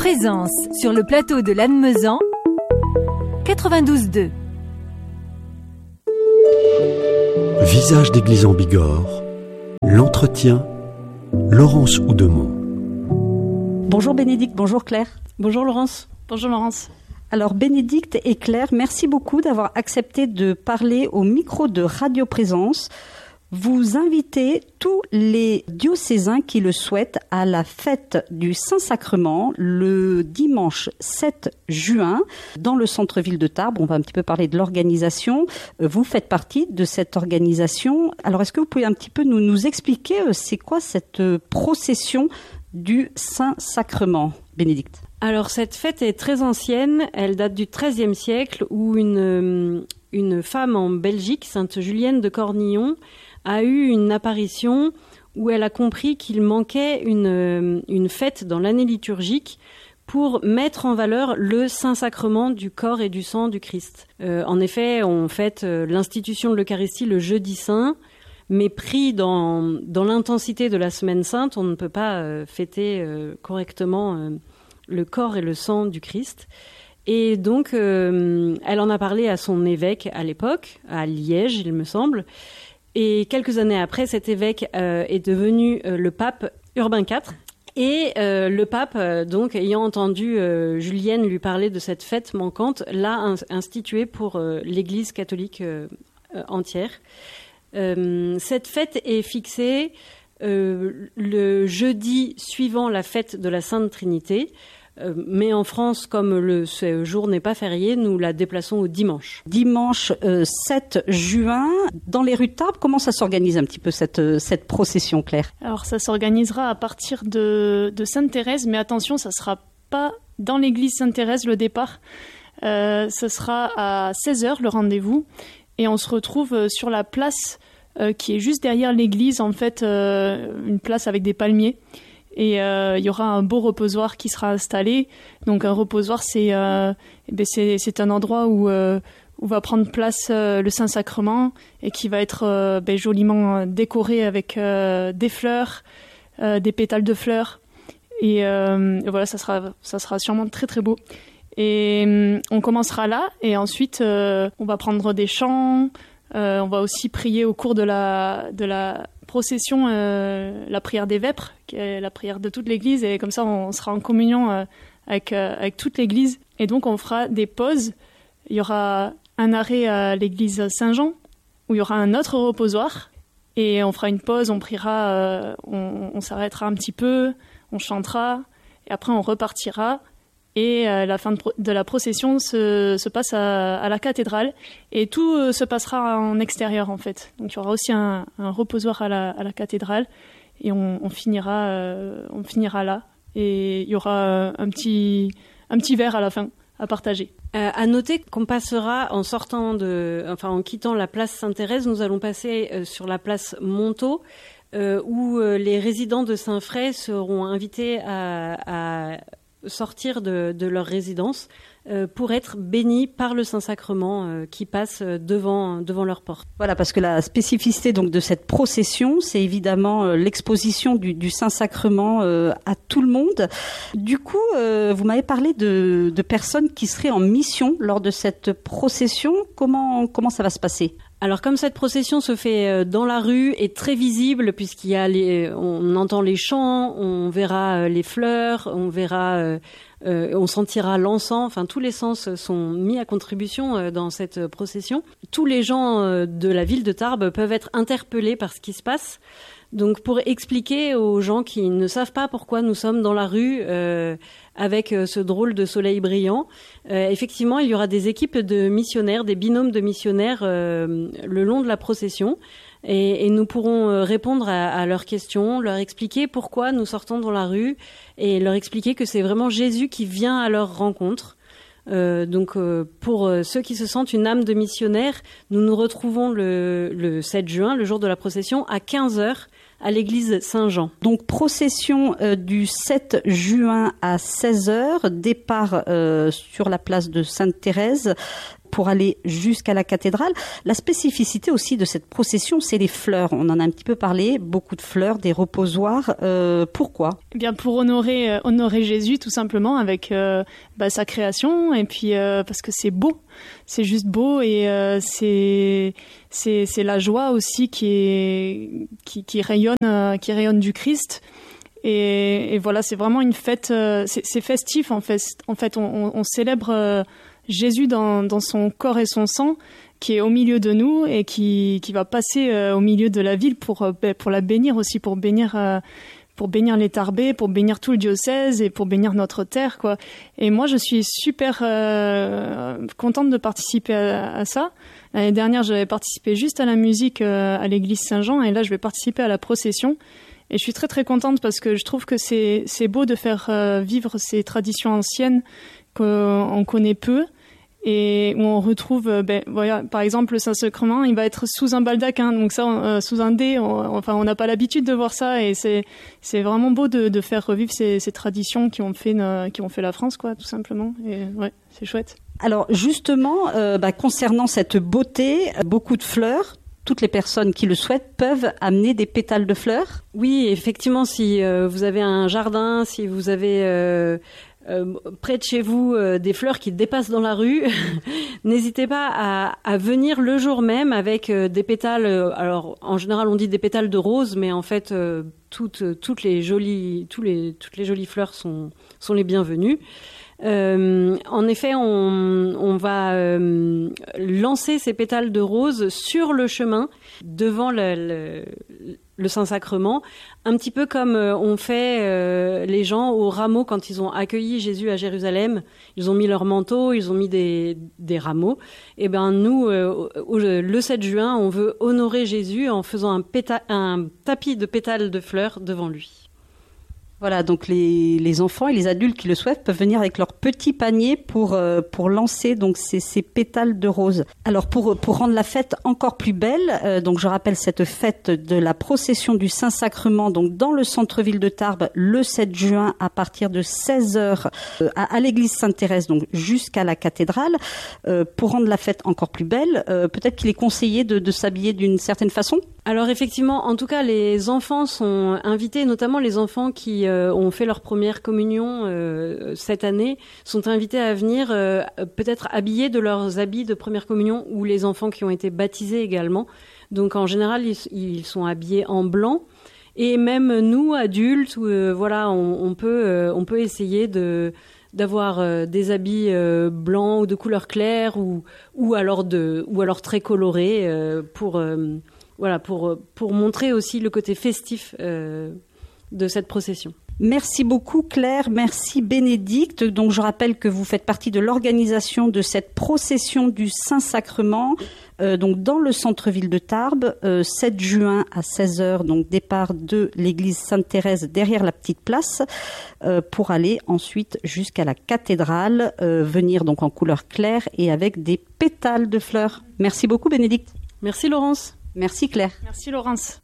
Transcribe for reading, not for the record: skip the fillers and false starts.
Présence sur le plateau de Lannemezan, 92.2. Visage d'église en Bigorre, l'entretien, Laurence Oudemont. Bonjour Bénédicte, bonjour Claire. Bonjour Laurence. Bonjour Laurence. Alors Bénédicte et Claire, merci beaucoup d'avoir accepté de parler au micro de Radio Présence. Vous invitez tous les diocésains qui le souhaitent à la fête du Saint-Sacrement le dimanche 7 juin dans le centre-ville de Tarbes. On va un petit peu parler de l'organisation. Vous faites partie de cette organisation. Alors est-ce que vous pouvez un petit peu nous expliquer c'est quoi cette procession du Saint-Sacrement, Bénédicte? Alors cette fête est très ancienne, elle date du XIIIe siècle où une femme en Belgique, Sainte Julienne de Cornillon, a eu une apparition où elle a compris qu'il manquait une fête dans l'année liturgique pour mettre en valeur le Saint-Sacrement du corps et du sang du Christ. En effet, on fête l'institution de l'Eucharistie le jeudi saint, mais pris dans l'intensité de la semaine sainte, on ne peut pas fêter correctement le corps et le sang du Christ. Et donc, elle en a parlé à son évêque à l'époque, à Liège, il me semble. Et quelques années après, cet évêque est devenu le pape Urbain IV. Et le pape, donc, ayant entendu Julienne lui parler de cette fête manquante, l'a instituée pour l'Église catholique entière. Cette fête est fixée le jeudi suivant la fête de la Sainte Trinité. Mais en France, comme ce jour n'est pas férié, nous la déplaçons au dimanche. Dimanche 7 juin, dans les rues de Tarbes, comment ça s'organise un petit peu cette procession, Claire? Alors ça s'organisera à partir de Sainte-Thérèse, mais attention, ça ne sera pas dans l'église Sainte-Thérèse le départ. Ce sera à 16h le rendez-vous et on se retrouve sur la place qui est juste derrière l'église, en fait, une place avec des palmiers. Et il y aura un beau reposoir qui sera installé. Donc un reposoir, c'est un endroit où va prendre place le Saint-Sacrement et qui va être joliment décoré avec des fleurs, des pétales de fleurs. Et voilà, ça sera sûrement très très beau. Et on commencera là et ensuite on va prendre des chants. On va aussi prier au cours de la procession, la prière des vêpres, qui est la prière de toute l'Église, et comme ça on sera en communion avec toute l'Église. Et donc on fera des pauses. Il y aura un arrêt à l'Église Saint-Jean, où il y aura un autre reposoir, et on fera une pause, on priera, on s'arrêtera un petit peu, on chantera, et après on repartira. Et la fin de la procession se passe à la cathédrale et tout se passera en extérieur en fait. Donc il y aura aussi un reposoir à la cathédrale et on finira là. Et il y aura un petit verre à la fin à partager. À noter qu'on passera en quittant la place Sainte-Thérèse, nous allons passer sur la place Montaut où les résidents de Saint-Fray seront invités à sortir de leur résidence pour être bénis par le Saint-Sacrement qui passe devant leur porte. Voilà, parce que la spécificité donc de cette procession, c'est évidemment l'exposition du Saint-Sacrement à tout le monde. Du coup, vous m'avez parlé de personnes qui seraient en mission lors de cette procession. Comment ça va se passer ? Alors comme cette procession se fait dans la rue et très visible puisqu'il y a on entend les chants, on verra les fleurs, on sentira l'encens, enfin tous les sens sont mis à contribution dans cette procession. Tous les gens de la ville de Tarbes peuvent être interpellés par ce qui se passe. Donc pour expliquer aux gens qui ne savent pas pourquoi nous sommes dans la rue avec ce drôle de soleil brillant, effectivement il y aura des équipes de missionnaires, des binômes de missionnaires le long de la procession et nous pourrons répondre à leurs questions, leur expliquer pourquoi nous sortons dans la rue et leur expliquer que c'est vraiment Jésus qui vient à leur rencontre. Donc pour ceux qui se sentent une âme de missionnaire, nous nous retrouvons le 7 juin, le jour de la procession, à 15h à l'église Saint-Jean. Donc procession du 7 juin à 16h, départ sur la place de Sainte-Thérèse. pour aller jusqu'à la cathédrale. La spécificité aussi de cette procession, c'est les fleurs. On en a un petit peu parlé, beaucoup de fleurs, des reposoirs. Pourquoi ? Eh bien, pour honorer Jésus, tout simplement, avec sa création, et puis parce que c'est beau. C'est juste beau, et c'est la joie aussi qui rayonne du Christ. Et voilà, c'est vraiment une fête, c'est festif en fait. En fait, on célèbre Jésus dans son corps et son sang, qui est au milieu de nous et qui va passer au milieu de la ville pour la bénir aussi, pour bénir les Tarbais, pour bénir tout le diocèse et pour bénir notre terre, quoi. Et moi, je suis super contente de participer à ça. L'année dernière, j'avais participé juste à la musique à l'église Saint-Jean, et là, je vais participer à la procession. Et je suis très très contente parce que je trouve que c'est beau de faire vivre ces traditions anciennes qu'on connaît peu, et où on retrouve, par exemple, le Saint-Sacrement, il va être sous un baldaquin, donc ça, sous un dé, on n'a pas l'habitude de voir ça, et c'est vraiment beau de faire revivre ces traditions qui ont fait la France, quoi, tout simplement. Et ouais, c'est chouette. Alors justement, concernant cette beauté, beaucoup de fleurs. Toutes les personnes qui le souhaitent peuvent amener des pétales de fleurs ? Oui, effectivement, si vous avez un jardin, si vous avez près de chez vous des fleurs qui dépassent dans la rue, n'hésitez pas à venir le jour même avec des pétales. Alors, en général, on dit des pétales de rose, mais en fait, toutes les jolies fleurs sont les bienvenues. En effet, on va lancer ces pétales de rose sur le chemin devant le Saint-Sacrement, un petit peu comme ont fait les gens au rameau quand ils ont accueilli Jésus à Jérusalem. Ils ont mis leur manteau, ils ont mis des rameaux. Et ben nous, le 7 juin, on veut honorer Jésus en faisant un tapis de pétales de fleurs devant lui. Voilà, donc les enfants et les adultes qui le souhaitent peuvent venir avec leur petit panier pour lancer donc ces pétales de rose. Alors pour rendre la fête encore plus belle, donc je rappelle cette fête de la procession du Saint-Sacrement donc dans le centre-ville de Tarbes le 7 juin à partir de 16h à l'église Sainte-Thérèse donc jusqu'à la cathédrale. Pour rendre la fête encore plus belle, peut-être qu'il est conseillé de s'habiller d'une certaine façon. Alors effectivement, en tout cas, les enfants sont invités, notamment les enfants qui ont fait leur première communion cette année, sont invités à venir peut-être habillés de leurs habits de première communion, ou les enfants qui ont été baptisés également. Donc en général, ils sont habillés en blanc. Et même nous, adultes, on peut essayer d'avoir des habits blancs ou de couleur claire ou alors très colorés pour montrer aussi le côté festif de cette procession. Merci beaucoup Claire, merci Bénédicte. Donc je rappelle que vous faites partie de l'organisation de cette procession du Saint-Sacrement donc dans le centre-ville de Tarbes, 7 juin à 16h, donc départ de l'église Sainte-Thérèse derrière la petite place pour aller ensuite jusqu'à la cathédrale, venir donc en couleur claire et avec des pétales de fleurs. Merci beaucoup Bénédicte. Merci Laurence. Merci Claire. Merci Laurence.